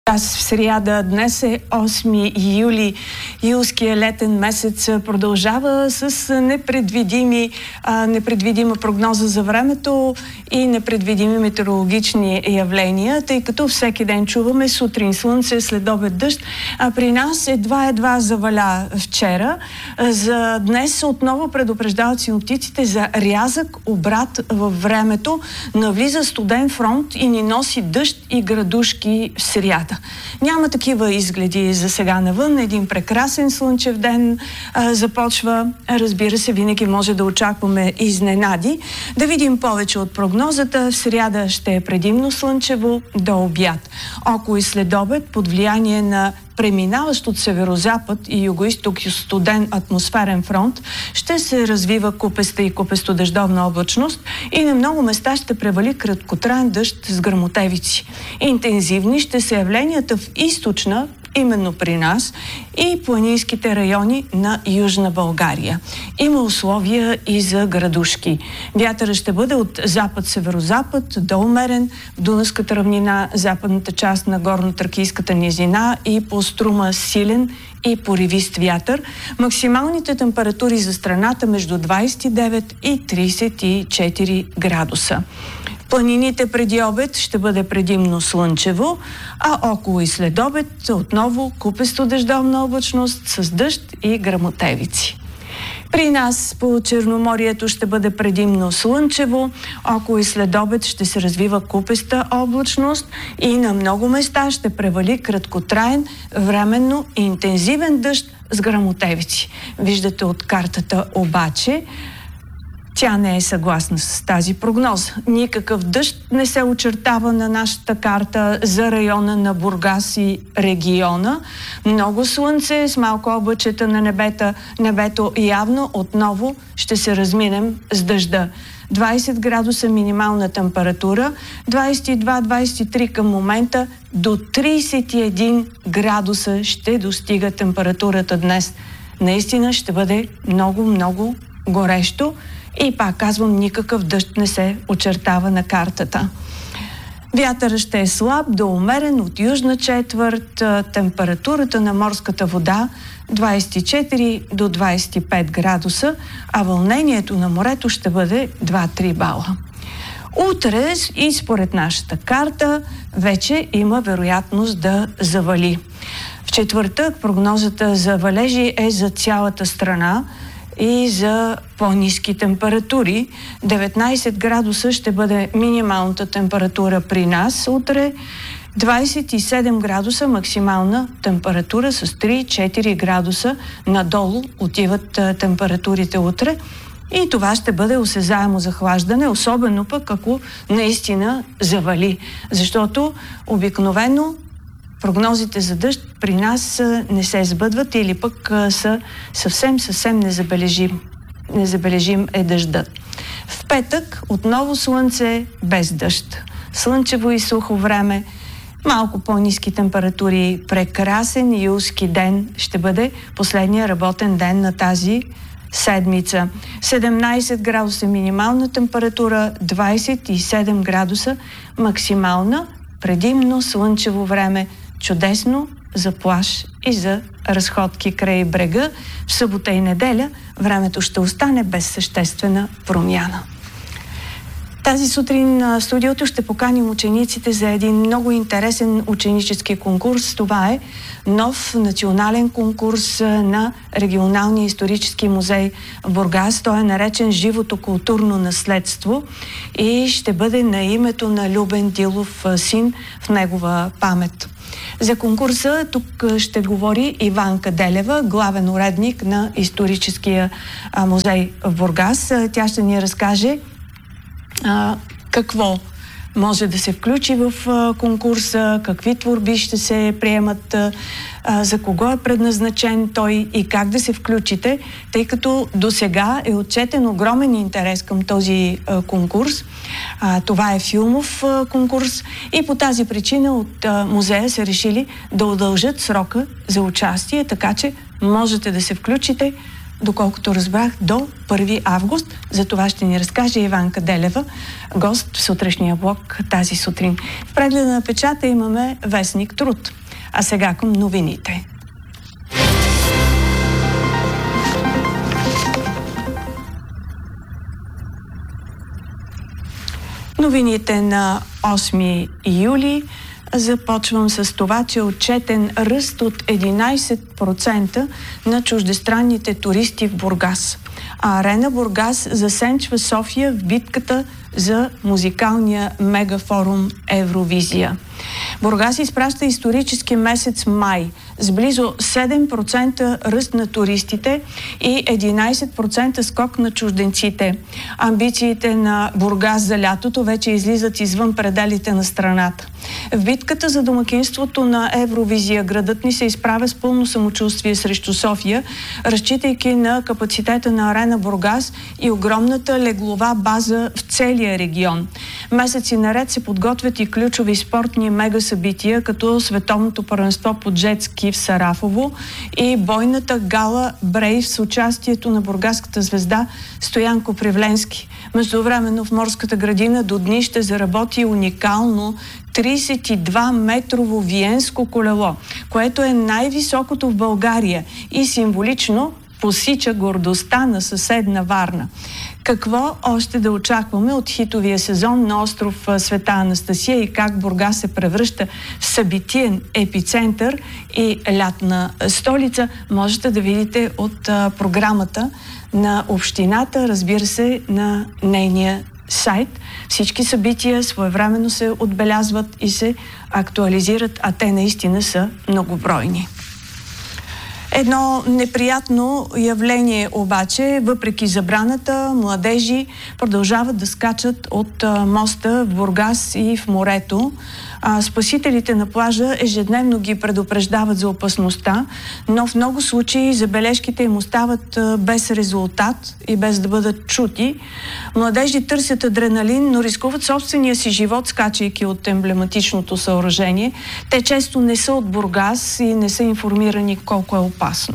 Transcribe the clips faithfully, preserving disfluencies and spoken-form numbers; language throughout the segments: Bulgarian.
Аз в сряда, днес е осми юли, юлския летен месец продължава с непредвидими, а, непредвидима прогноза за времето и непредвидими метеорологични явления, тъй като всеки ден чуваме сутрин слънце, следобед дъжд, а при нас едва-едва заваля вчера. За днес отново предупреждават синоптиците за рязък обрат във времето, навлиза студен фронт и ни носи дъжд и градушки в сряда. Няма такива изгледи за сега навън. Един прекрасен слънчев ден а, започва. Разбира се, винаги може да очакваме изненади. Да видим повече от прогнозата. В сряда ще е предимно слънчево до обяд. Около и следобед, под влияние на преминаващ от северозапад и югоизток и студен атмосферен фронт, ще се развива купеста и купесто-дъждовна облачност и на много места ще превали краткотраен дъжд с гръмотевици. Интензивни ще са явленията в източна, именно при нас, и планинските райони на Южна България. Има условия и за градушки. Вятърът ще бъде от запад-северозапад до умерен в Дунавската равнина, западната част на горно-тракийската низина и по Струма силен и поривист вятър. Максималните температури за страната между двадесет и девет и тридесет и четири градуса. Планините преди обед ще бъде предимно слънчево, а около и след обед отново купесто-дъждовна облачност с дъжд и гръмотевици. При нас по Черноморието ще бъде предимно слънчево, около и след обед ще се развива купеста облачност и на много места ще превали краткотраен, временно и интензивен дъжд с гръмотевици. Виждате от картата обаче, тя не е съгласна с тази прогноза. Никакъв дъжд не се очертава на нашата карта за района на Бургас и региона. Много слънце с малко облачета на небета. Небето явно отново ще се разминем с дъжда. двадесет градуса минимална температура, двадесет и два - двадесет и три към момента, до тридесет и един градуса ще достига температурата днес. Наистина ще бъде много, много горещо. И пак казвам, никакъв дъжд не се очертава на картата. Вятърът ще е слаб до умерен от южна четвърт, температурата на морската вода двадесет и четири до двадесет и пет градуса, а вълнението на морето ще бъде два - три бала. Утре и според нашата карта вече има вероятност да завали. В четвъртък прогнозата за валежи е за цялата страна и за по-ниски температури. деветнадесет градуса ще бъде минималната температура при нас утре, двадесет и седем градуса максимална температура, с три - четири градуса надолу отиват температурите утре. И това ще бъде осезаемо захлаждане, особено пък ако наистина завали. Защото обикновено прогнозите за дъжд при нас не се сбъдват или пък са съвсем, съвсем незабележим. Незабележим е дъждът. В петък отново слънце без дъжд. Слънчево и сухо време, малко по-ниски температури, прекрасен юлски ден ще бъде последния работен ден на тази седмица. седемнадесет градуса минимална температура, двадесет и седем градуса максимална, предимно слънчево време, чудесно за плаж и за разходки край брега. В събота и неделя времето ще остане без съществена промяна. Тази сутрин на студиото ще поканим учениците за един много интересен ученически конкурс. Това е нов национален конкурс на Регионалния исторически музей в Бургас. Той е наречен Живото културно наследство и ще бъде на името на Любен Дилов син в негова памет. За конкурса тук ще говори Иванка Делева, главен уредник на историческия музей в Бургас. Тя ще ни разкаже а, какво може да се включи в а, конкурса, какви творби ще се приемат, а, за кого е предназначен той и как да се включите, тъй като до сега е отчетен огромен интерес към този а, конкурс. А, това е филмов а, конкурс и по тази причина от а, музея са решили да удължат срока за участие, така че можете да се включите доколкото разбрах, до първи август. За това ще ни разкаже Иванка Делева, гост в сутрешния блок тази сутрин. В прегледа на печата имаме вестник Труд. А сега към новините. Новините на осми юли. Започвам с това, че отчетен ръст от единайсет процента на чуждестранните туристи в Бургас. А Арена Бургас засенчва София в битката за музикалния мегафорум Евровизия. Бургас изпраща исторически месец май с близо седем процента ръст на туристите и единайсет процента скок на чужденците. Амбициите на Бургас за лятото вече излизат извън пределите на страната. В битката за домакинството на Евровизия градът ни се изправя с пълно самочувствие срещу София, разчитайки на капацитета на Арена Бургас и огромната леглова база в целия регион. Месеци наред се подготвят и ключови спортни мегасъбития, като Световното първенство по джетски в Сарафово и бойната гала Брейв с участието на бургаската звезда Стоян Привленски. Междувременно в Морската градина до дни ще заработи уникално трийсет и два метрово виенско колело, което е най-високото в България и символично посича гордостта на съседна Варна. Какво още да очакваме от хитовия сезон на остров Света Анастасия и как Бургас се превръща в събитиен епицентър и лятна столица, можете да видите от а, програмата на общината, разбира се, на нейния сайт. Всички събития своевременно се отбелязват и се актуализират, а те наистина са многобройни. Едно неприятно явление обаче, въпреки забраната, младежи продължават да скачат от моста в Бургас и в морето. А спасителите на плажа ежедневно ги предупреждават за опасността, но в много случаи забележките им остават без резултат и без да бъдат чути. Младежи търсят адреналин, но рискуват собствения си живот, скачайки от емблематичното съоръжение. Те често не са от Бургас и не са информирани колко е опасно.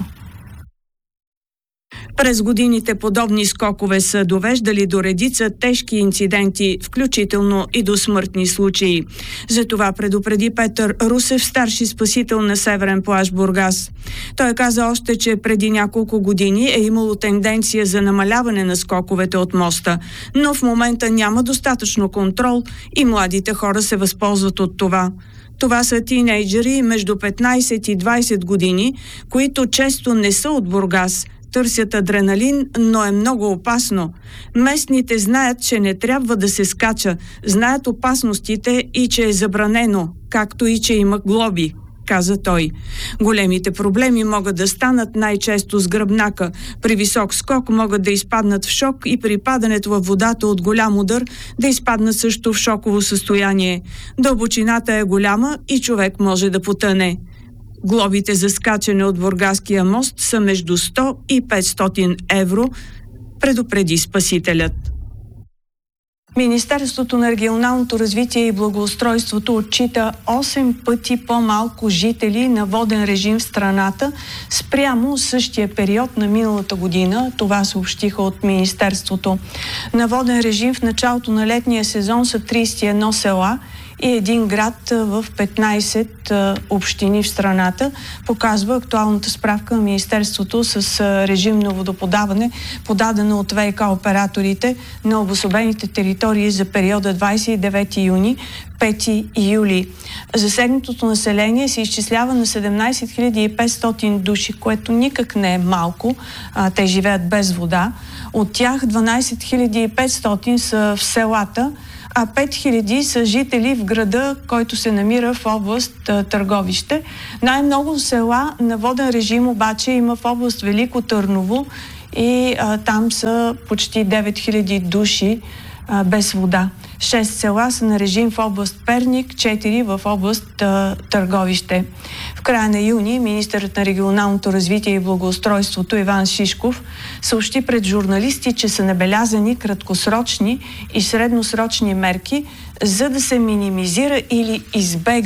През годините подобни скокове са довеждали до редица тежки инциденти, включително и до смъртни случаи. Затова предупреди Петър Русев, старши спасител на Северен плаж Бургас. Той каза още, че преди няколко години е имало тенденция за намаляване на скоковете от моста, но в момента няма достатъчно контрол и младите хора се възползват от това. Това са тинейджери между петнайсет и двайсет години, които често не са от Бургас, търсят адреналин, но е много опасно. Местните знаят, че не трябва да се скача, знаят опасностите и че е забранено, както и че има глоби, каза той. Големите проблеми могат да станат най-често с гръбнака. При висок скок могат да изпаднат в шок и при падането във водата от голям удар да изпаднат също в шоково състояние. Дълбочината е голяма и човек може да потъне. Глобите за скачане от Бургаския мост са между сто и петстотин евро, предупреди спасителят. Министерството на регионалното развитие и благоустройството отчита осем пъти по-малко жители на воден режим в страната спрямо същия период на миналата година. Това съобщиха от Министерството. На воден режим в началото на летния сезон са трийсет и едно села и един град в петнайсет общини в страната, показва актуалната справка на Министерството с режим на водоподаване, подадена от ВиК операторите на обособените територии за периода двайсет и девети юни – пети юли. Засегнатото население се изчислява на седемнайсет хиляди и петстотин души, което никак не е малко. Те живеят без вода. От тях дванайсет хиляди и петстотин са в селата, а пет хиляди са жители в града, който се намира в област Търговище. Най-много села на воден режим обаче има в област Велико Търново и а, там са почти девет хиляди души а, без вода. Шест села са на режим в област Перник, четири в област а, Търговище. В края на юни министърът на регионалното развитие и благоустройството Иван Шишков съобщи пред журналисти, че са набелязани краткосрочни и средносрочни мерки, за да се минимизира или избегне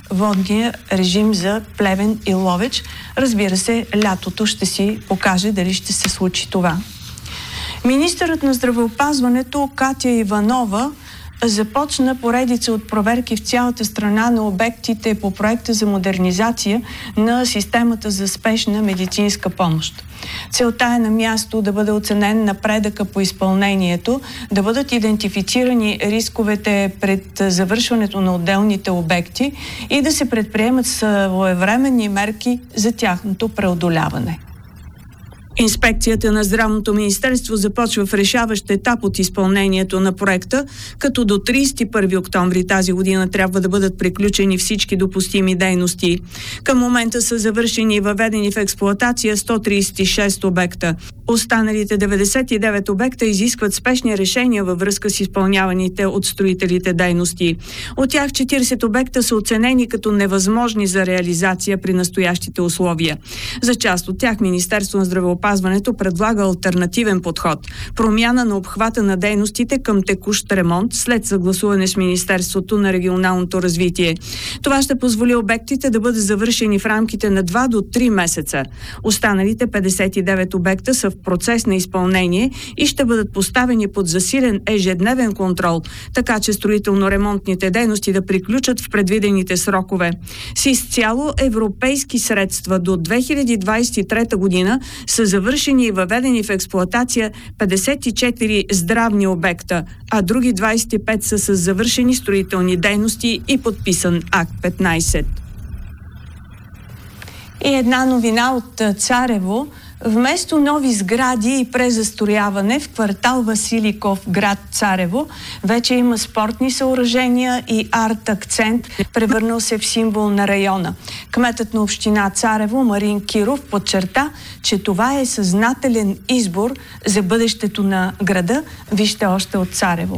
водния режим за Плевен и Ловеч. Разбира се, лятото ще си покаже дали ще се случи това. Министърът на здравеопазването Катя Иванова започна поредица от проверки в цялата страна на обектите по проекта за модернизация на системата за спешна медицинска помощ. Целта е на място да бъде оценен напредъка по изпълнението, да бъдат идентифицирани рисковете пред завършването на отделните обекти и да се предприемат своевременни мерки за тяхното преодоляване. Инспекцията на Здравното министерство започва в решаващ етап от изпълнението на проекта, като до тридесет и първи октомври тази година трябва да бъдат приключени всички допустими дейности. Към момента са завършени и въведени в експлоатация сто тридесет и шест обекта. Останалите деветдесет и девет обекта изискват спешни решения във връзка с изпълняваните от строителите дейности. От тях четиридесет обекта са оценени като невъзможни за реализация при настоящите условия. За част от тях Министерство на здравеопазването предлага алтернативен подход – промяна на обхвата на дейностите към текущ ремонт след съгласуване с Министерството на регионалното развитие. Това ще позволи обектите да бъдат завършени в рамките на два до три месеца. Останалите петдесет и девет обекта са в процес на изпълнение и ще бъдат поставени под засилен ежедневен контрол, така че строително-ремонтните дейности да приключат в предвидените срокове. С изцяло европейски средства до две хиляди двадесет и трета година са завършени и въведени в експлоатация петдесет и четири здравни обекта, а други двадесет и пет са с завършени строителни дейности и подписан акт петнадесет. И една новина от Царево. Вместо нови сгради и презастрояване в квартал Василиков, град Царево, вече има спортни съоръжения и арт-акцент, превърнал се в символ на района. Кметът на община Царево Марин Киров подчерта, че това е съзнателен избор за бъдещето на града. Вижте още от Царево.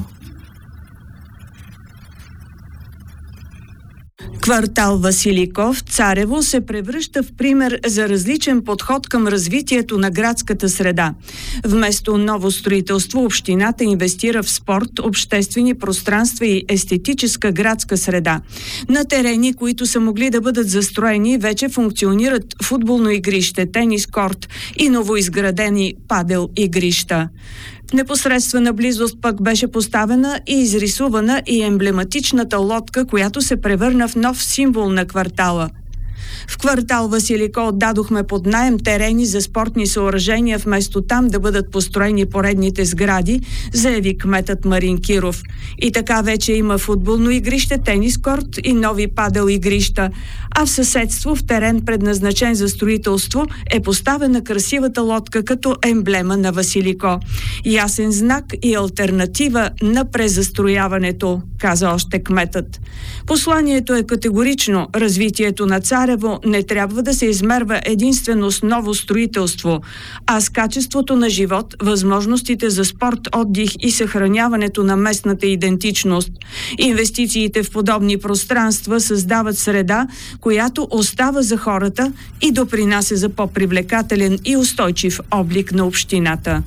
Квартал Василиков, Царево, се превръща в пример за различен подход към развитието на градската среда. Вместо ново строителство, общината инвестира в спорт, обществени пространства и естетическа градска среда. На терени, които са могли да бъдат застроени, вече функционират футболно игрище, тенис корт и новоизградени падел игрища. В непосредствена близост пък беше поставена и изрисувана и емблематичната лодка, която се превърна в нов символ на квартала. В квартал Василико отдадохме под наем терени за спортни съоръжения, вместо там да бъдат построени поредните сгради, заяви кметът Марин Киров. И така вече има футболно игрище, тенис корт и нови падел игрища. А в съседство, в терен предназначен за строителство, е поставена красивата лодка като емблема на Василико. Ясен знак и алтернатива на презастрояването, каза още кметът. Посланието е категорично. Развитието на Царево не трябва да се измерва единствено с ново строителство, а с качеството на живот, възможностите за спорт, отдих и съхраняването на местната идентичност. Инвестициите в подобни пространства създават среда, която остава за хората и допринася за по-привлекателен и устойчив облик на общината.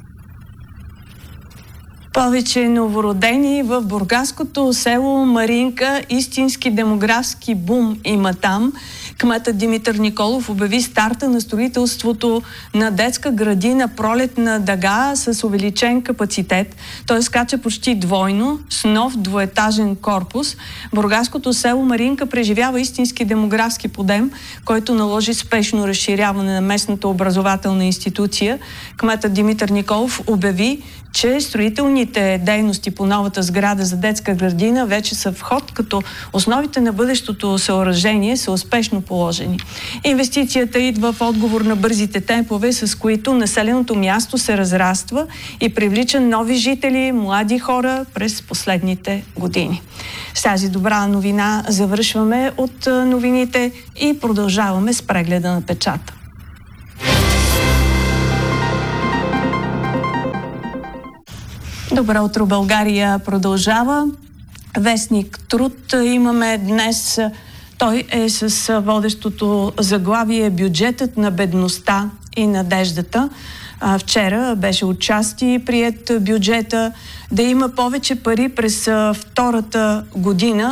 Повече новородени в бургаското село Маринка. Истински демографски бум има там. Кметът Димитър Николов обяви старта на строителството на детска градина Пролетна дъга с увеличен капацитет. Той скача почти двойно с нов двоетажен корпус. Бургаското село Маринка преживява истински демографски подем, който наложи спешно разширяване на местната образователна институция. Кметът Димитър Николов обяви, че строителните дейности по новата сграда за детска градина вече са в ход, като основите на бъдещото съоръжение са успешно положени. Инвестицията идва в отговор на бързите темпове, с които населеното място се разраства и привлича нови жители, млади хора през последните години. С тази добра новина завършваме от новините и продължаваме с прегледа на печата. Добро утро, България продължава. Вестник Труд имаме днес. Той е с водещото заглавие "Бюджетът на бедността и надеждата". Вчера беше отчасти приет бюджета. Да има повече пари през втората година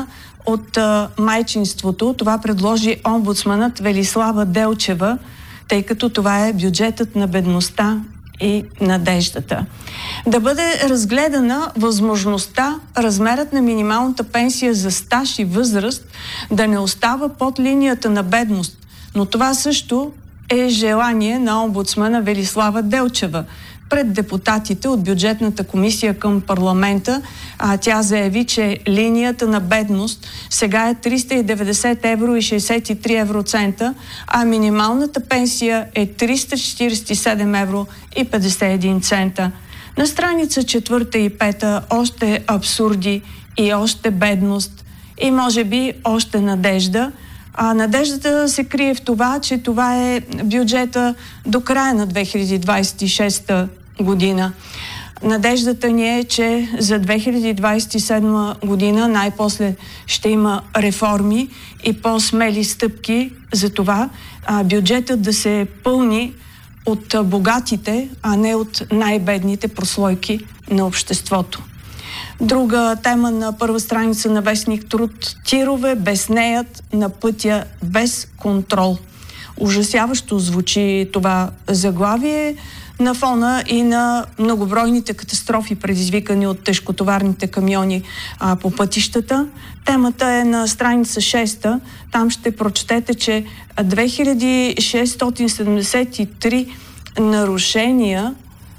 от а, майчинството. Това предложи омбудсманът Велислава Делчева, тъй като това е бюджетът на бедността и надеждата. Да бъде разгледана възможността размерът на минималната пенсия за стаж и възраст да не остава под линията на бедност. Но това също е желание на омбудсмана Велислава Делчева. Пред депутатите от бюджетната комисия към парламента а, тя заяви, че линията на бедност сега е триста и деветдесет евро и шейсет и три евроцента, а минималната пенсия е триста четиридесет и седем евро и петдесет и един цента. На страница четвърта и пета още абсурди и още бедност и може би още надежда. А надеждата се крие в това, че това е бюджета до края на две хиляди двадесет и шеста година. Надеждата ни е, че за две хиляди двадесет и седма година най-после ще има реформи и по-смели стъпки за това а, бюджетът да се пълни от богатите, а не от най-бедните прослойки на обществото. Друга тема на първа страница на вестник Труд. Тирове безнеят на пътя без контрол. Ужасяващо звучи това заглавие на фона и на многобройните катастрофи, предизвикани от тежкотоварните камиони а, по пътищата. Темата е на страница шеста. Там ще прочетете, че две хиляди шестстотин седемдесет и три нарушения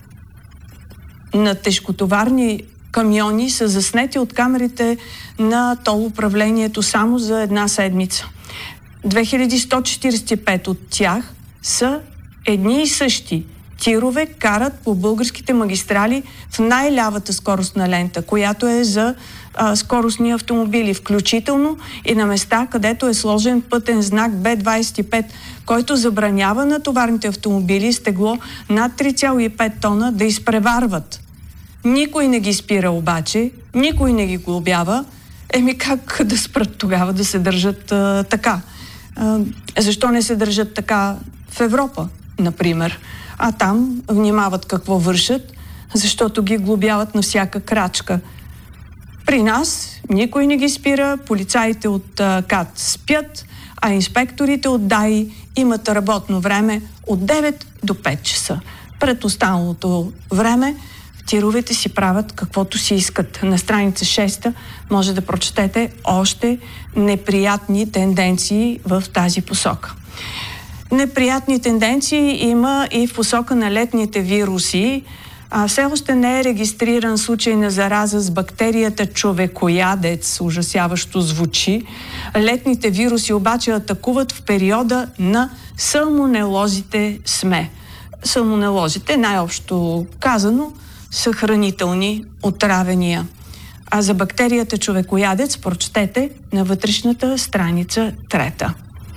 на тежкотоварни камиони са заснети от камерите на тол управлението само за една седмица. две хиляди сто четиридесет и пет от тях са едни и същи тирове, карат по българските магистрали в най-лявата скоростна лента, която е за а, скоростни автомобили, включително и на места, където е сложен пътен знак Б двадесет и пет, който забранява на товарните автомобили с тегло над три цяло и пет тона да изпреварват. Никой не ги спира обаче, никой не ги глобява. Еми как да спрат тогава да се държат а, така? А, защо не се държат така в Европа, например? А там внимават какво вършат, защото ги глобяват на всяка крачка. При нас никой не ги спира, полицаите от а, КАТ спят, а инспекторите от ДАИ имат работно време от девет до пет часа. Пред останалото време тировете си правят каквото си искат. На страница шеста може да прочетете още неприятни тенденции в тази посока. Неприятни тенденции има и в посока на летните вируси. А все още не е регистриран случай на зараза с бактерията човекоядец, ужасяващо звучи. Летните вируси обаче атакуват в периода на салмонелозите СМЕ. Салмонелозите, най-общо казано, са хранителни отравения. А за бактерията човекоядец прочетете на вътрешната страница трета.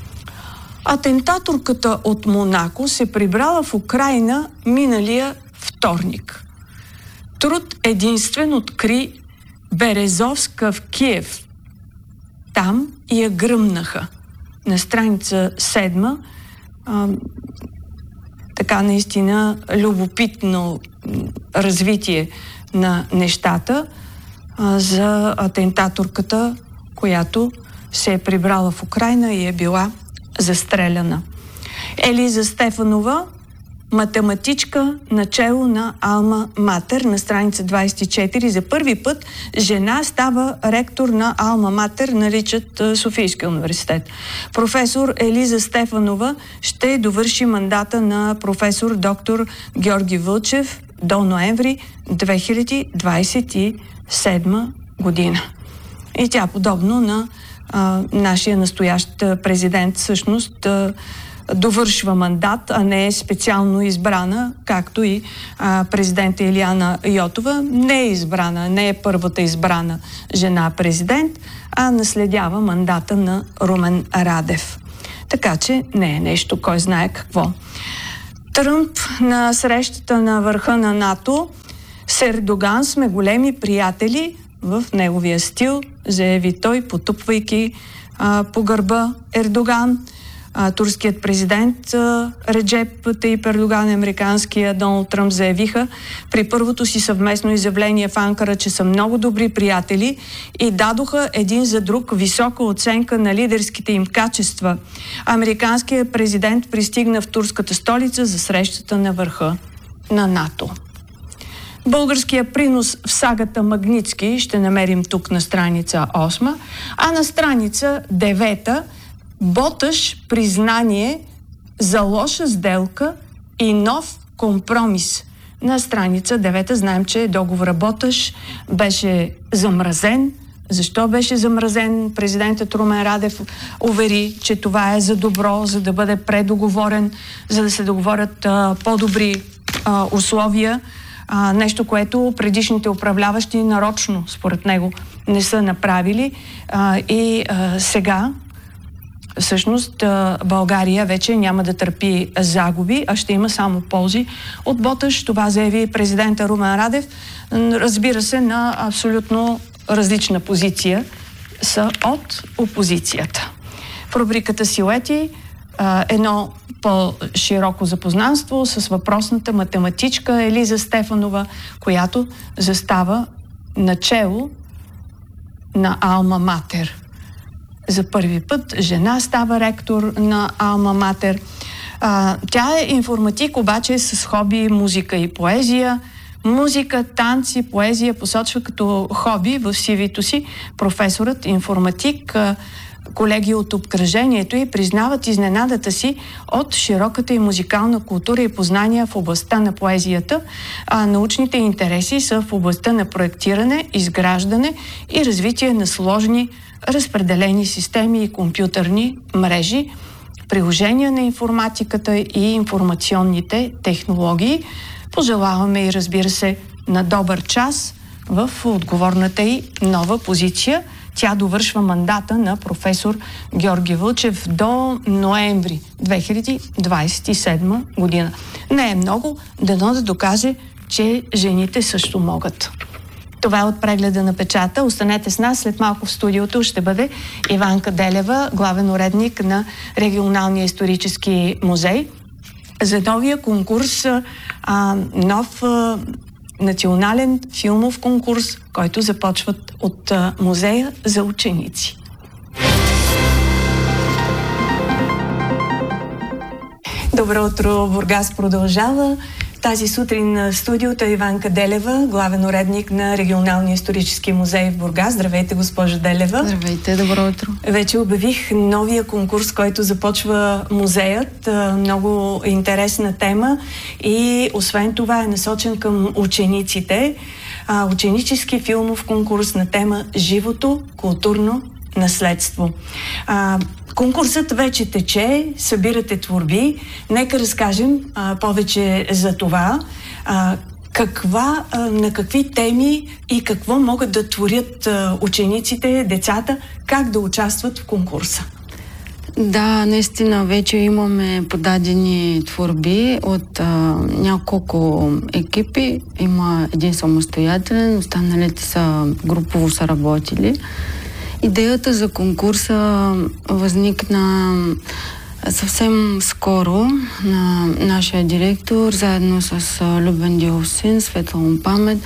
Атентаторката от Монако се прибрала в Украйна миналия вторник. Труд единствен откри Березовска в Киев. Там я гръмнаха. На страница седма а, така наистина любопитно развитие на нещата а, за атентаторката, която се е прибрала в Украйна и е била застреляна. Елиза Стефанова, математичка, начело на Алма Матер, на страница двадесет и четири. За първи път жена става ректор на Алма Матер, наричат Софийския университет. Професор Елиза Стефанова ще довърши мандата на професор доктор Георги Вълчев до ноември две хиляди двадесет и седма година. И тя, подобно на а, нашия настоящ президент, всъщност а, довършва мандат, а не е специално избрана, както и а, президента Илияна Йотова не е избрана, не е първата избрана жена президент, а наследява мандата на Румен Радев. Така че не е нещо, кой знае какво. Тръмп на срещата на върха на НАТО с Ердоган сме големи приятели, в неговия стил, заяви той, потупвайки а, по гърба Ердоган. а, турският президент а, Реджеп Таип Ердоган и американския Доналд Тръмп заявиха при първото си съвместно изявление в Анкара, че са много добри приятели и дадоха един за друг висока оценка на лидерските им качества. Американският президент пристигна в турската столица за срещата на върха на НАТО. Българския принос в сагата Магнитски ще намерим тук на страница осма, а на страница девета Боташ признание за лоша сделка и нов компромис. На страница девета знаем, че договора Боташ беше замразен. Защо беше замразен? Президентът Румен Радев увери, че това е за добро, за да бъде предоговорен, за да се договорят а, по-добри а, условия. А, нещо, което предишните управляващи нарочно, според него, не са направили. А, и а, сега, всъщност, а, България вече няма да търпи загуби, а ще има само ползи от Боташ. Това заяви президента Румен Радев. Разбира се, на абсолютно различна позиция са от опозицията. В рубриката Силуети а, едно по-широко запознанство с въпросната математичка Елиза Стефанова, която застава начело на Алма Матер. За първи път жена става ректор на Алма Матер. А, тя е информатик, обаче с хоби музика и поезия. Музика, танци, поезия посочва като хоби в си ви-то си. Професорът информатик, колеги от обкръжението и признават изненадата си от широката и музикална култура и познания в областта на поезията, а научните интереси са в областта на проектиране, изграждане и развитие на сложни разпределени системи и компютърни мрежи, приложения на информатиката и информационните технологии. Пожелаваме и, разбира се, на добър час в отговорната и нова позиция. Тя довършва мандата на професор Георги Вълчев до ноември две хиляди двадесет и седма година. Не е много, дано да докаже, че жените също могат. Това е от прегледа на печата. Останете с нас. След малко в студиото ще бъде Иванка Делева, главен уредник на Регионалния исторически музей, за новия конкурс, а, нов а, национален филмов конкурс, който започват от а, музея за ученици. Добро утро, Бургас продължава. Тази сутрин на студиото е Иванка Делева, главен уредник на Регионалния исторически музей в Бургас. Здравейте, госпожо Делева. Здравейте, добро утро. Вече обявих новия конкурс, който започва музеят. Много интересна тема и освен това е насочен към учениците. Ученически филмов конкурс на тема «Живото културно наследство». Конкурсът вече тече, събирате творби. Нека разкажем а, повече за това. А, каква, а, на какви теми и какво могат да творят а, учениците, децата, как да участват в конкурса? Да, наистина вече имаме подадени творби от а, няколко екипи. Има един самостоятелен, останалите са групово са работили. Идеята за конкурса възникна съвсем скоро на нашия директор, заедно с Любен Дилсин, светла му памет,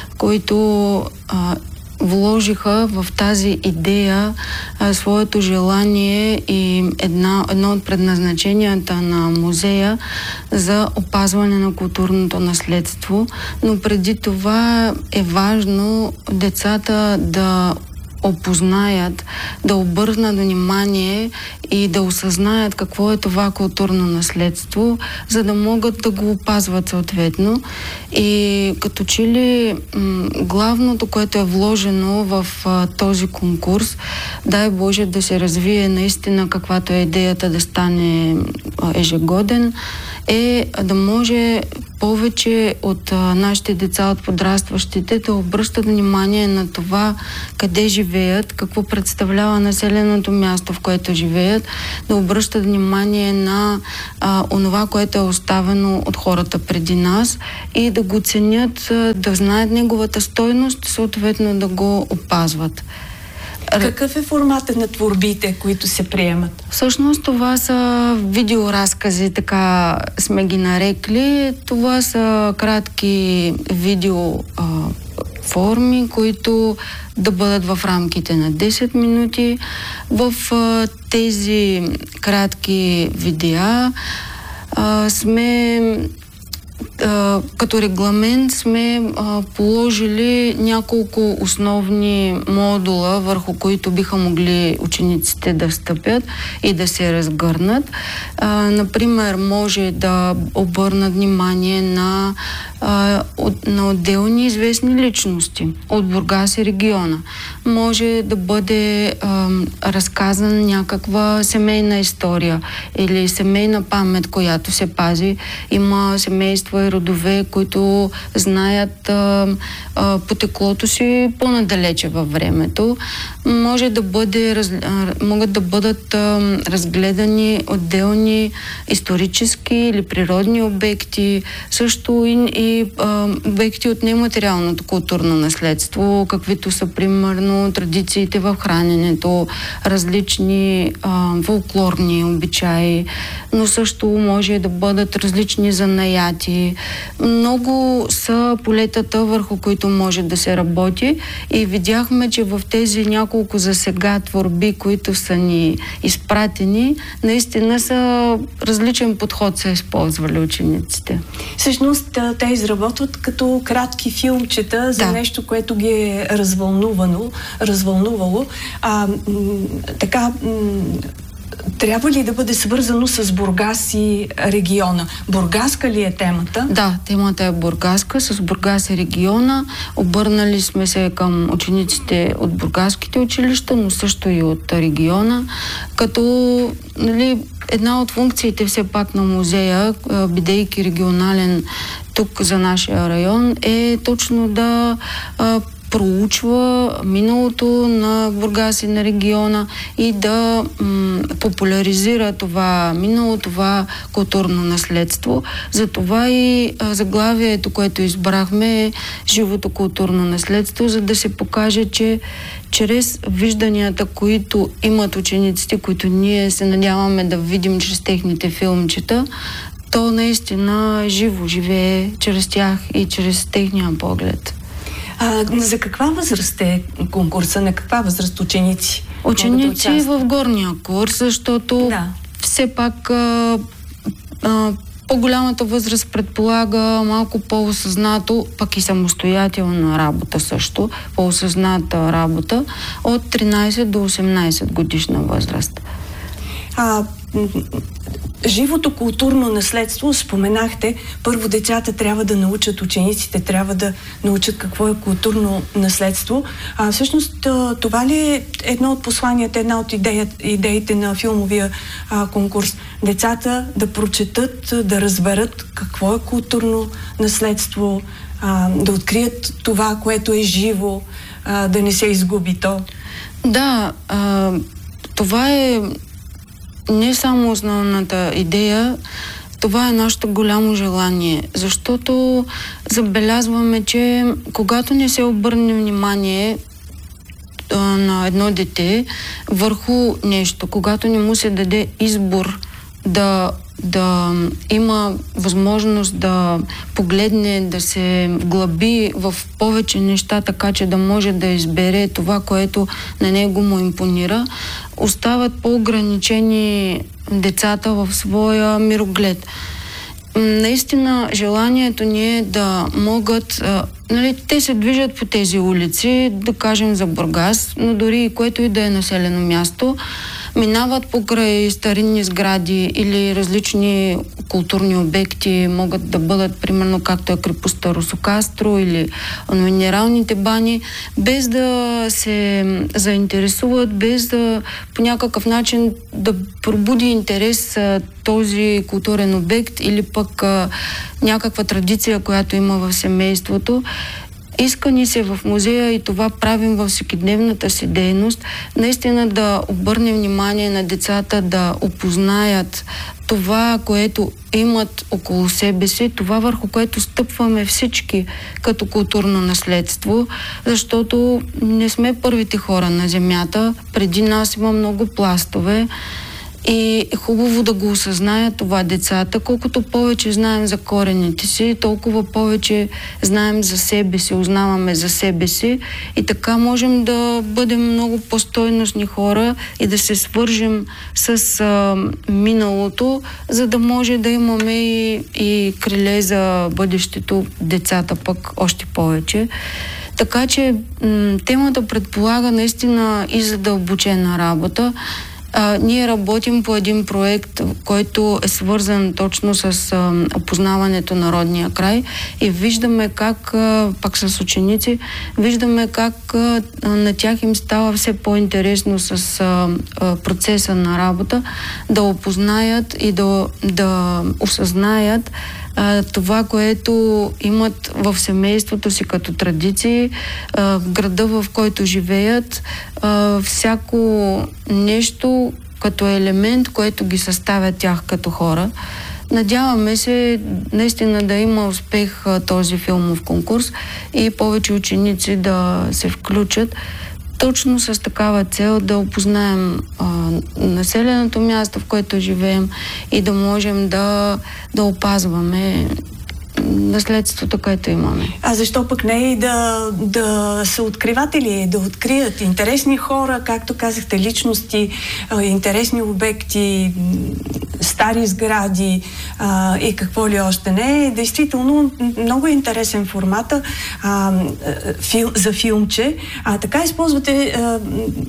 които а, вложиха в тази идея а, своето желание и една, едно от предназначенията на музея за опазване на културното наследство. Но преди това е важно децата да опознаят, да обърнат внимание и да осъзнаят какво е това културно наследство, за да могат да го опазват съответно. И като че ли м- главното, което е вложено в а, този конкурс, дай Боже да се развие наистина каквато е идеята да стане а, ежегоден, е да може повече от а, нашите деца, от подрастващите, да обръщат внимание на това къде живеят, какво представлява населеното място, в което живеят, да обръщат внимание на а, онова, което е оставено от хората преди нас и да го ценят, а, да знаят неговата стойност, съответно да го опазват. Какъв е формата на творбите, които се приемат? Всъщност това са видеоразкази, така сме ги нарекли. Това са кратки видео а, форми, които да бъдат в рамките на десет минути. В а, тези кратки видеа а, сме а, като регламент сме а, положили няколко основни модула, върху които биха могли учениците да стъпят и да се разгърнат. А, например, може да обърнат внимание на, а, от, на отделни известни личности от Бургас и региона. Може да бъде а, разказана някаква семейна история или семейна памет, която се пази. Има семейства и родове, които знаят а, а, потеклото си по-надалече във времето. Може да бъде, раз, а, могат да бъдат а, разгледани отделни исторически или природни обекти, също и, и а, обекти от нематериалното културно наследство, каквито са примерно традициите в храненето, различни а, фолклорни обичаи, но също може да бъдат различни занаяти. Много са полетата, върху които може да се работи, и видяхме, че в тези няколко за сега творби, които са ни изпратени, наистина са различен подход са използвали учениците. Всъщност те изработват като кратки филмчета за да. нещо, което ги е развълнувано, развълнувало. А, м- така м- трябва ли да бъде свързано с Бургас и региона? Бургаска ли е темата? Да, темата е бургаска, с Бургас и региона. Обърнали сме се към учениците от бургаските училища, но също и от региона, като, нали, една от функциите все пак на музея, бидейки регионален тук за нашия район, е точно да а, проучва миналото на Бургас и на региона и да м, популяризира това минало, това културно наследство. Затова и а, заглавието, което избрахме, е живото културно наследство, за да се покаже, че чрез вижданията, които имат учениците, които ние се надяваме да видим чрез техните филмчета, то наистина живо живее чрез тях и чрез техния поглед. А, за каква възраст е конкурса? На каква възраст ученици? Ученици да в горния курс, защото да. все пак а, а, по-голямата възраст предполага малко по-осъзнато, пък и самостоятелна работа също, по-осъзната работа от тринайсет до осемнайсет годишна възраст. А, живото културно наследство, споменахте, първо децата трябва да научат, учениците трябва да научат какво е културно наследство. А, всъщност това ли е едно от посланията, една от идея, идеите на филмовия а, конкурс? Децата да прочетат, да разберат какво е културно наследство, а, да открият това, което е живо, а, да не се изгуби то. Да, а, това е не само основната идея, това е нашето голямо желание, защото забелязваме, че когато не се обърне внимание а, на едно дете върху нещо, когато не му се даде избор да, да има възможност да погледне, да се вглъби в повече неща, така че да може да избере това, което на него му импонира, остават по-ограничени децата в своя мироглед. Наистина желанието ни е да могат, а, нали, те се движат по тези улици, да кажем за Бургас, но дори което и да е населено място, минават покрай старинни сгради или различни културни обекти, могат да бъдат, примерно, както е крепостта Русокастро или минералните бани, без да се заинтересуват, без да по някакъв начин да пробуди интерес този културен обект или пък а, някаква традиция, която има в семейството. Иска ни се в музея и това правим във всекидневната си дейност, наистина да обърнем внимание на децата да опознаят това, което имат около себе си, това върху което стъпваме всички като културно наследство, защото не сме първите хора на Земята. Преди нас има много пластове и е хубаво да го осъзнаят това децата. Колкото повече знаем за корените си, толкова повече знаем за себе си, узнаваме за себе си и така можем да бъдем много по-стойностни хора и да се свържем с а, миналото, за да може да имаме и, и криле за бъдещето, децата пък още повече. Така че м- темата предполага наистина и задълбочена работа. А, ние работим по един проект, който е свързан точно с а, опознаването на родния край и виждаме как, а, пак с ученици, виждаме как а, на тях им става все по-интересно с а, а, процеса на работа, да опознаят и да, да осъзнаят а, това, което имат в семейството си като традиции, а, в града, в който живеят, а, всяко нещо като елемент, което ги съставя тях като хора. Надяваме се наистина да има успех а, този филмов конкурс и повече ученици да се включат точно с такава цел да опознаем а, населеното място, в което живеем и да можем да, да опазваме наследството, което имаме. А защо пък не и да, да са откриватели, да открият интересни хора, както казахте, личности, интересни обекти, стари сгради а, и какво ли още не. Действително много интересен формата а, фил, за филмче. А така използвате а,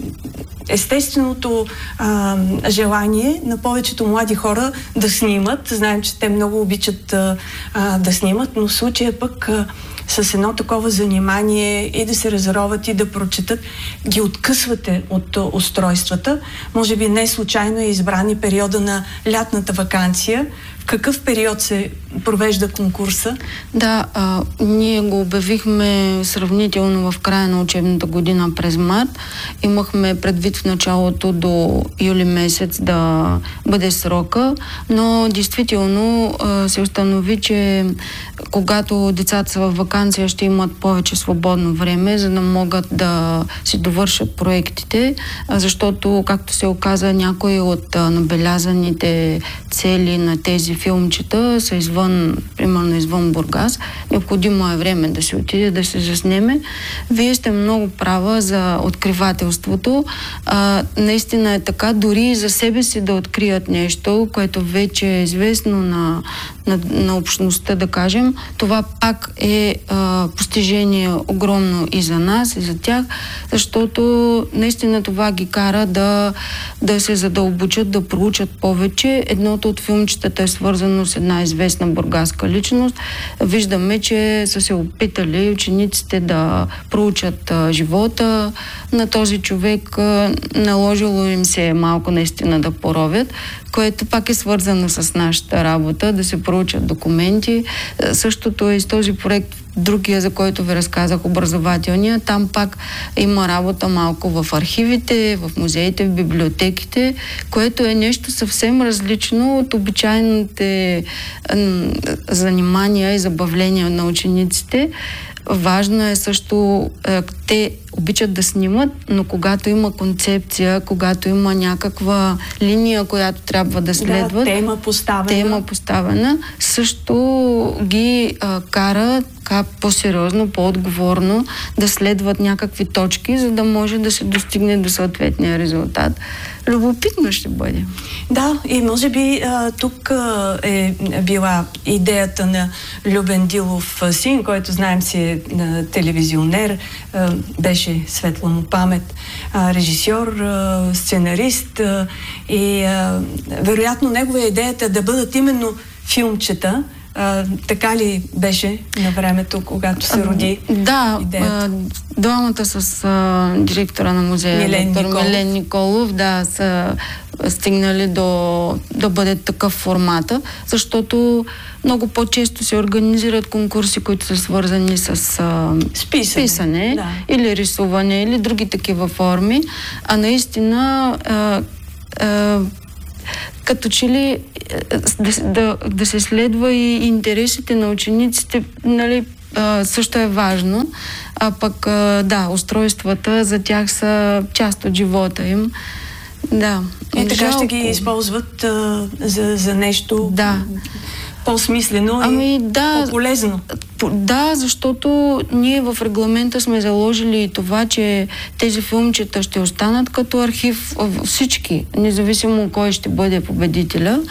естественото а, желание на повечето млади хора да снимат. Знаем, че те много обичат а, а, да снимат, но в случая пък а, с едно такова занимание и да се разроват и да прочетат, ги откъсвате от а, устройствата. Може би не случайно е избран и периода на лятната ваканция. В какъв период се провежда конкурса? Да, а, ние го обявихме сравнително в края на учебната година през март. Имахме предвид в началото до юли месец да бъде срока, но действително а, се установи, че когато децата са във ваканция, ще имат повече свободно време, за да могат да си довършат проектите, а, защото, както се оказа, някои от а, набелязаните цели на тези филмчета са извън, примерно извън Бургас. Необходимо е време да се отиде, да се заснеме. Вие сте много права за откривателството. А, наистина е така, дори и за себе си да открият нещо, което вече е известно на, на, на общността, да кажем, това пак е а, постижение огромно и за нас, и за тях, защото наистина това ги кара да, да се задълбочат, да проучат повече. Едното от филмчетата е свързано с една известна бургаска личност. Виждаме, че са се опитали учениците да проучат а, живота на този човек. А, наложило им се малко наистина да поровят, което пак е свързано с нашата работа, да се проучат документи. А, същото е и с този проект, другия, за който ви разказах, образователния. Там пак има работа малко в архивите, в музеите, в библиотеките, което е нещо съвсем различно от обичайните занимания и забавления на учениците. Важно е също, те обичат да снимат, но когато има концепция, когато има някаква линия, която трябва да следват, да, тема поставена, тема поставена също ги а, кара така по-сериозно, по-отговорно да следват някакви точки, за да може да се достигне до съответния резултат. Любопитно ще бъде. Да, и може би а, тук а, е била идеята на Любен Дилов син, който знаем си е а, телевизионер, а, беше светла му памет, а, режисьор, а, сценарист а, и а, вероятно негова идеята е да бъдат именно филмчета. А, така ли беше на времето, когато се роди да, идеята? Двамата с а, директора на музея, Милен доктор Николов. Милен Николов, да, са стигнали до да бъде такъв формата, защото много по-често се организират конкурси, които са свързани с а, Списане, писане да. или рисуване или други такива форми, а наистина а, а, като че ли да, да, да се следва и интересите на учениците, нали, а, също е важно, а пък а, да, устройствата за тях са част от живота им. Да. И така Жалко. ще ги използват а, за, за нещо да. по-смислено ами, и да, по-полезно. Да, защото ние в регламента сме заложили това, че тези филмчета ще останат като архив, всички, независимо кой ще бъде победителя,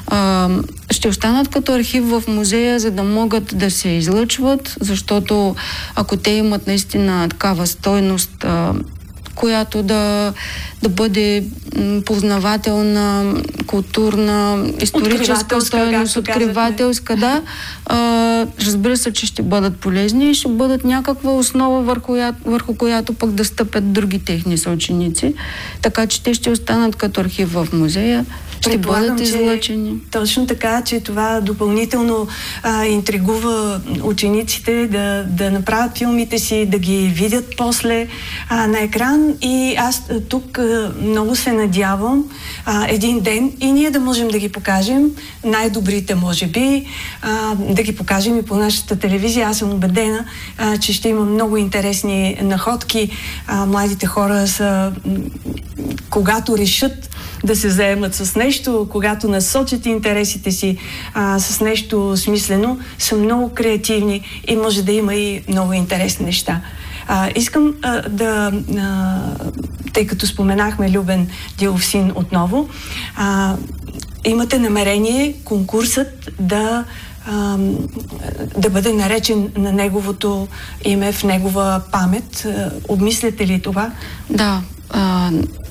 ще останат като архив в музея, за да могат да се излъчват, защото ако те имат наистина такава стойност, която да, да бъде познавателна, културна, историческа стойност, откривателска, да. А, разбира се, че ще бъдат полезни и ще бъдат някаква основа, върху, върху която пък да стъпят други техни съученици. Така че те ще останат като архив в музея, ще бъдат излъчени. Точно така, че това допълнително а, интригува учениците да, да направят филмите си, да ги видят после а, на екран. И аз тук а, много се надявам а, един ден и ние да можем да ги покажем, най-добрите може би, а, да ги покажем и по нашата телевизия. Аз съм убедена, а, че ще има много интересни находки. А, младите хора са, когато решат да се заемат с нещо, когато насочат интересите си а, с нещо смислено, са много креативни и може да има и много интересни неща. А, искам а, да, а, тъй като споменахме Любен Дилов син отново, а, имате намерение конкурсът да а, да бъде наречен на неговото име, в негова памет. А, обмисляте ли това? Да. А,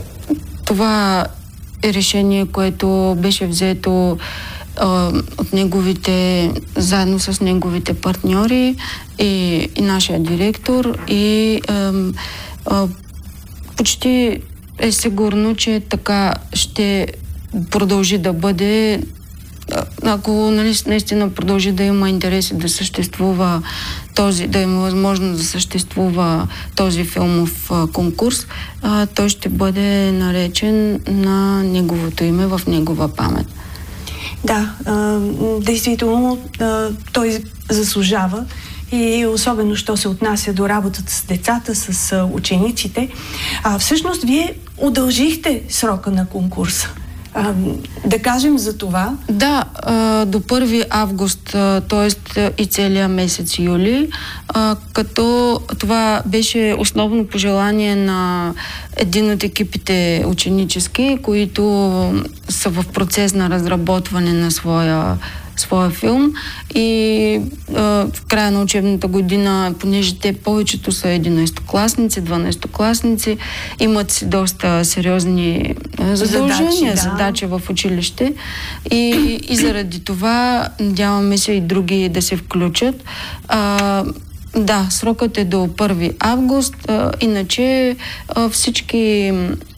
това е решение, което беше взето а, от неговите, заедно с неговите партньори и, и нашия директор и а, а, почти е сигурно, че така ще продължи да бъде, ако нали, наистина продължи да има интерес да съществува този, да има възможност да съществува този филмов а, конкурс, а, той ще бъде наречен на неговото име в негова памет. Да, а, действително а, той заслужава и особено, що се отнася до работата с децата, с а, учениците. А, всъщност, вие удължихте срока на конкурса. А, да кажем за това. Да, а, до първи август, т.е. и целия месец юли, а, като това беше основно пожелание на един от екипите ученически, които са в процес на разработване на своя своя филм и а, в края на учебната година, понеже те повечето са единайсетокласници, дванайсетокласници, имат си доста сериозни а, задължения, задачи, да. задачи в училище и, и заради това надяваме се и други да се включат. А, да, срокът е до първи август, а, иначе а, всички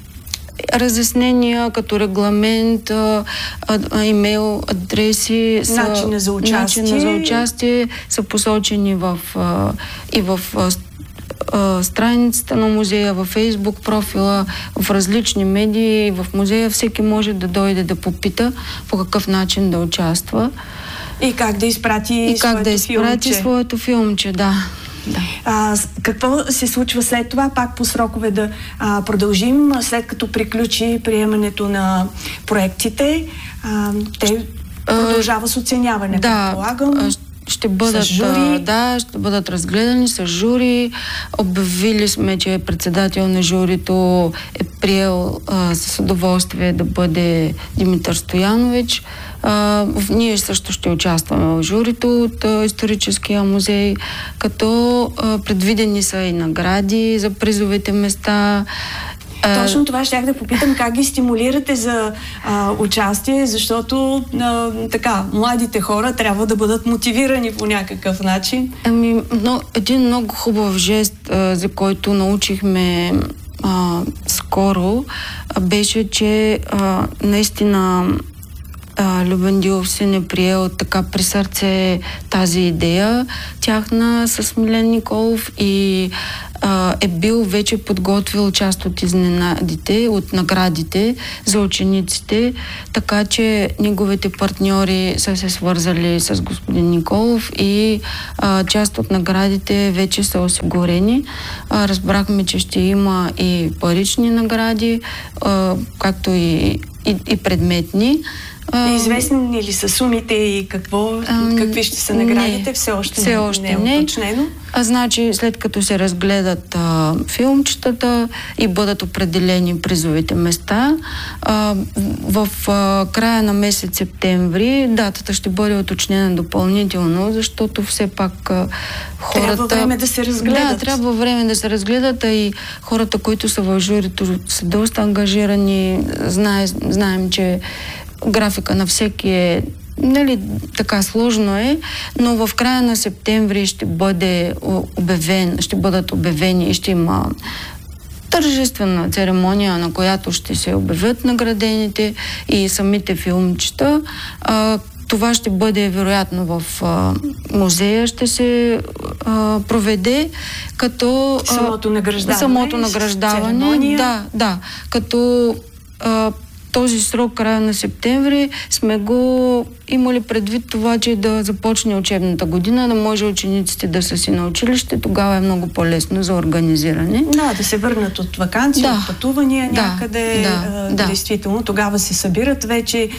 разяснения като регламент, а, а, имейл, адреси, начина за участие, начина за участие са посочени в, а, и в а, а, страницата на музея, във Фейсбук профила, в различни медии, в музея. Всеки може да дойде да попита по какъв начин да участва. И как да изпрати и своето как да изпрати филмче. своето филмче, да. Да. А, какво се случва след това? Пак по срокове да а, продължим, след като приключи приемането на проектите. А, те продължава с оценяване, да, предполагам. Ще бъдат, с жури. да, ще бъдат разгледани с жури. Обявили сме, че председател на журито е приел а, с удоволствие да бъде Димитър Стоянович. А, ние също ще участваме в журито от а, историческия музей, като а, предвидени са и награди за призовите места. Точно това щях да попитам, как ги стимулирате за а, участие, защото а, така, младите хора трябва да бъдат мотивирани по някакъв начин. Ами, но, един много хубав жест, а, за който научихме а, скоро а, беше, че а, наистина а, Любен Дилов се не приел така при сърце тази идея тяхна с Милен Николов и а, е бил вече подготвил част от изненадите, от наградите за учениците, така че неговите партньори са се свързали с господин Николов и а, част от наградите вече са осигурени. А, разбрахме, че ще има и парични награди, а, както и, и, и предметни. Известни ли са сумите и какво, а, какви ще са наградите? Не, все още, все не, още не е не. уточнено. А значи, след като се разгледат а, филмчетата и бъдат определени призовите места, а, в а, края на месец септември датата ще бъде уточнена допълнително, защото все пак а, хората... Трябва време да се разгледат. Да, трябва време да се разгледат, а и хората, които са в журито, са доста ангажирани. Знае, знаем, че графика на всеки е, нали, така сложно е, но в края на септември ще бъде обявен, ще бъдат обявени и ще има тържествена церемония, на която ще се обявят наградените и самите филмчета. А, това ще бъде вероятно в а, музея, ще се а, проведе, като... А, самото награждаване. Самото награждаване, да, да. Като а, този срок, края на септември, сме го имали предвид това, че да започне учебната година, да може учениците да са си на училище, тогава е много по-лесно за организиране. Да, да се върнат от ваканции, да, от пътувания да, някъде. Да, а, да. Действително, тогава се събират вече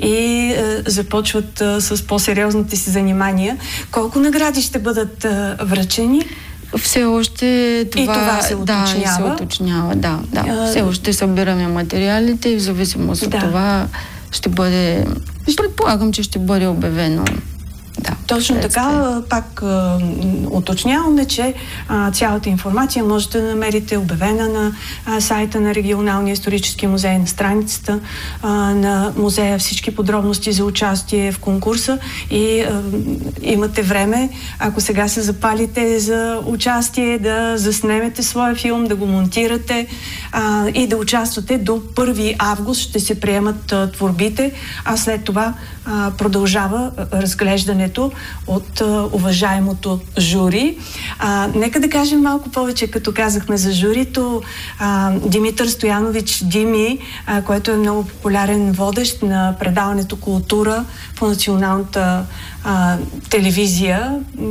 и а, започват а, с по-сериозните си занимания. Колко награди ще бъдат а, връчени? Все още това, и това се уточнява. Да, и се уточнява, да, да. А, все още събираме материалите и в зависимост от да. това ще бъде... Предполагам, че ще бъде обявено. Да, точно така, пак а, уточняваме, че а, цялата информация можете да намерите обявена на а, сайта на Регионалния исторически музей, на страницата а, на музея, всички подробности за участие в конкурса и а, имате време, ако сега се запалите за участие, да заснемете своя филм, да го монтирате а, и да участвате до първи август ще се приемат а, творбите, а след това а, продължава а, разглеждане от а, уважаемото жури. А, нека да кажем малко повече, като казахме за журито. А, Димитър Стоянович Дими, а, който е много популярен водещ на предаването Култура по националната а, телевизия.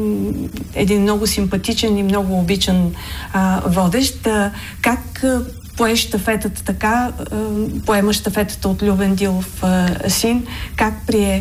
Един много симпатичен и много обичан а, водещ. А, как а, пое щафетата така, а, поема щафетата от Любен Дилов а, син? Как прие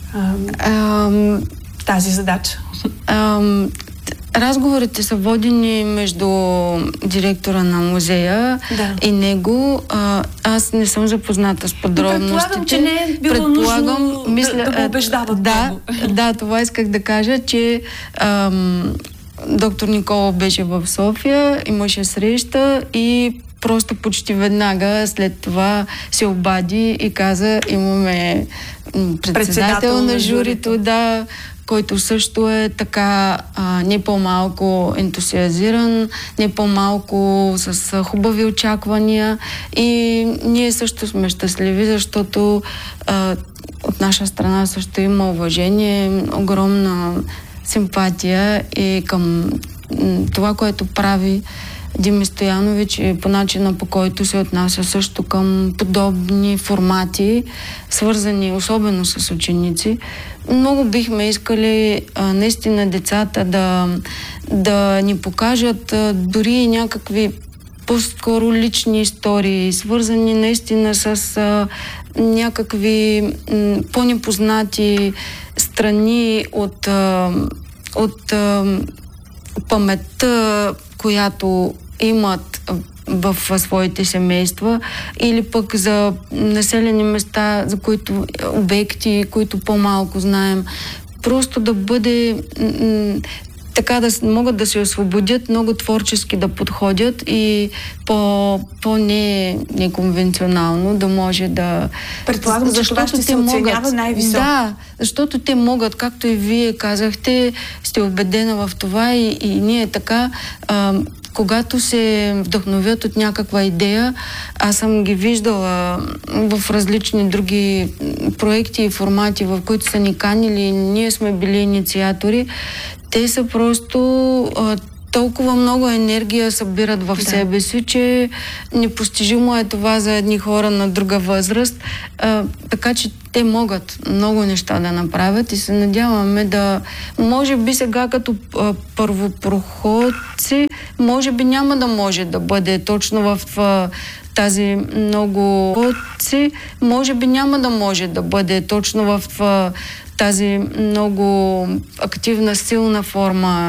Um, тази задача? Um, разговорите са водени между директора на музея да. и него. А, аз не съм запозната с подробностите. Предполагам, че не е било Предполагам, нужно мисля, да, да го убеждават да, много. Да, това исках да кажа, че ам, доктор Никола беше в София, имаше среща и просто почти веднага след това се обади и каза, имаме председател, председател на журито, да, който също е така а, не по-малко ентусиазиран, не по-малко с хубави очаквания и ние също сме щастливи, защото а, от наша страна също има уважение, огромна симпатия и към това, което прави Дими Стоянович и по начина, по който се отнася също към подобни формати, свързани особено с ученици. Много бихме искали а, наистина децата да, да ни покажат а, дори някакви по-скоро лични истории, свързани наистина с а, някакви м, по-непознати страни от, а, от а, паметта, която имат в своите семейства, или пък за населени места, за които обекти, които по-малко знаем. Просто да бъде м- така да могат да се освободят, много творчески да подходят и по, по не, неконвенционално да може да... Предполагам, защото това ще се оценява най-високо. Да, защото те могат, както и вие казахте, сте убедена в това и, и ние така... А, когато се вдъхновят от някаква идея, аз съм ги виждала в различни други проекти и формати, в които са ни канили, ние сме били инициатори, те са просто а, толкова много енергия събират в да. себе си, че непостижимо е това за едни хора на друга възраст. А, така че те могат много неща да направят и се надяваме да... Може би сега като а, първопроходци, може би няма да може да бъде точно в а, тази много... Може би няма да може да бъде точно в а, тази много активна, силна форма